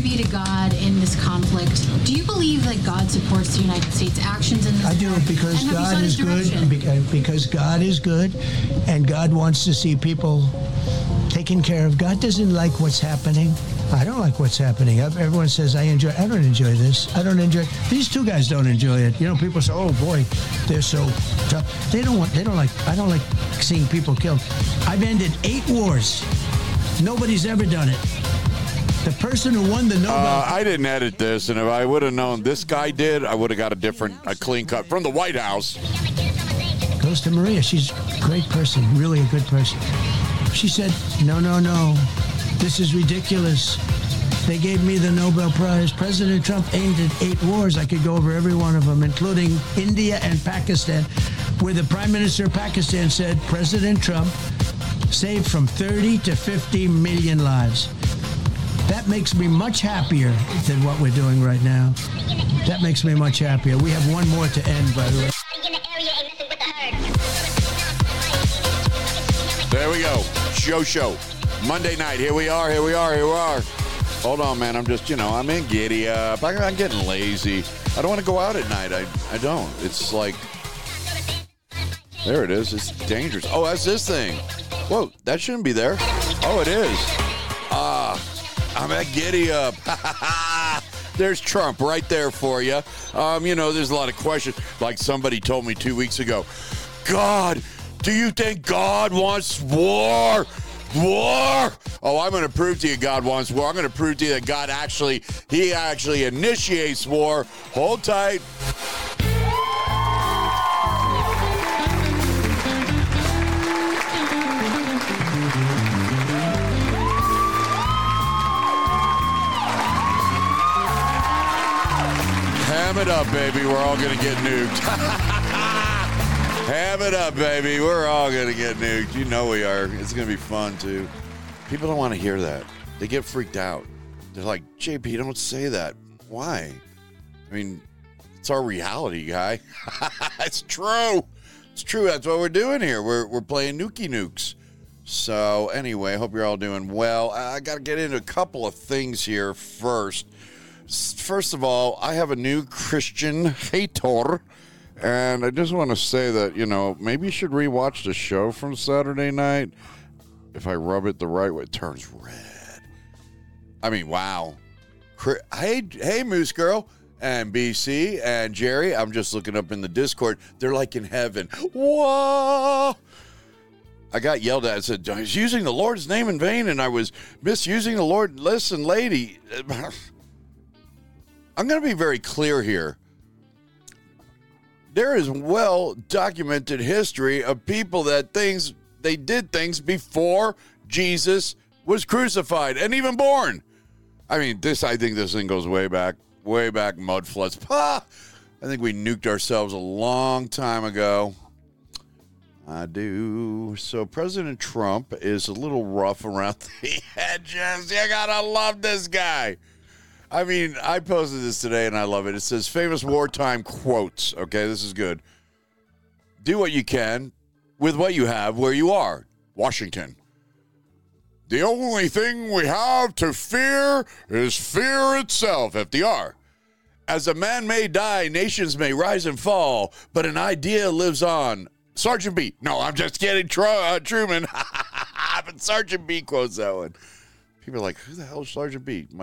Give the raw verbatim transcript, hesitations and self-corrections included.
be to God in this conflict? Do you believe that God supports the United States' actions in this? I do, because God is good, because God is good, and God wants to see people taken care of. God doesn't like what's happening. I don't like what's happening. Everyone says I enjoy. I don't enjoy this. I don't enjoy. These two guys don't enjoy it. You know, people say, "Oh boy, they're so tough." They don't want. They don't like. I don't like seeing people killed. I've ended eight wars. Nobody's ever done it. The person who won the Nobel. Uh, I didn't edit this, and if I would have known this guy did, I would have got a different, a clean cut from the White House. Goes to Maria. She's a great person, really a good person. She said, "No, no, no. This is ridiculous. They gave me the Nobel Prize. President Trump aimed at eight wars. I could go over every one of them, including India and Pakistan, where the Prime Minister of Pakistan said President Trump saved from thirty to fifty million lives. That makes me much happier than what we're doing right now. That makes me much happier. We have one more to end, by the way. There we go. Show, show. Monday night. Here we are. Here we are. Here we are. Hold on, man. I'm just, you know, I'm in giddy up. I'm getting lazy. I don't want to go out at night. I, I don't. It's like, there it is. It's dangerous. Oh, that's this thing. Whoa, that shouldn't be there. Oh, it is. Ah, I'm at giddy up. There's Trump right there for you. Um, you know, there's a lot of questions. Like somebody told me two weeks ago, God, do you think God wants war? War? Oh, I'm going to prove to you God wants war. I'm going to prove to you that God actually, he actually initiates war. Hold tight. Ham it up, baby. We're all going to get nuked. Ham it up, baby. We're all going to get nuked. You know we are. It's going to be fun, too. People don't want to hear that. They get freaked out. They're like, J P, don't say that. Why? I mean, it's our reality, guy. It's true. It's true. That's what we're doing here. We're we're playing Nuki Nukes. So, anyway, I hope you're all doing well. I got to get into a couple of things here first. First of all, I have a new Christian hater. And I just want to say that, you know, maybe you should rewatch the show from Saturday night. If I rub it the right way, it turns red. I mean, wow. Hey, hey, Moose Girl and B C and Jerry, I'm just looking up in the Discord. They're like in heaven. Whoa. I got yelled at. I said, I was using the Lord's name in vain, and I was misusing the Lord. Listen, lady, I'm going to be very clear here. There is well-documented history of people that things, they did things before Jesus was crucified and even born. I mean, this, I think this thing goes way back, way back, mud floods. Ah, I think we nuked ourselves a long time ago. I do. So President Trump is a little rough around the edges. You gotta love this guy. I mean, I posted this today, and I love it. It says, famous wartime quotes. Okay, this is good. Do what you can with what you have where you are. Washington. The only thing we have to fear is fear itself. F D R. As a man may die, nations may rise and fall, but an idea lives on. Sergeant B. No, I'm just kidding. Tr- uh, Truman. But Sergeant B quotes that one. People are like, who the hell is Sergeant B?